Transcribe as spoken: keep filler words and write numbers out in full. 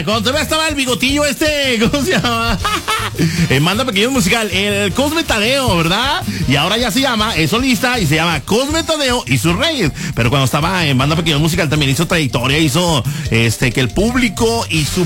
Mira, cuando todavía estaba el bigotillo este, ¿cómo se llama? En Banda Pequeños Musical, el Cosme Tadeo, ¿verdad? Y ahora ya se llama, es solista y se llama Cosme Tadeo y sus Reyes. Pero cuando estaba en Banda Pequeños Musical también hizo trayectoria, hizo este que el público y su